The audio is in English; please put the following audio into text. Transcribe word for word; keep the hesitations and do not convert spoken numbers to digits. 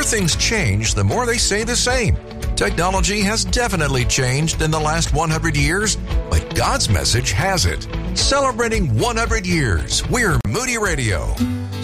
things change, the more they say the same. Technology has definitely changed in the last one hundred years, but God's message hasn't. Celebrating one hundred years, we're Moody Radio.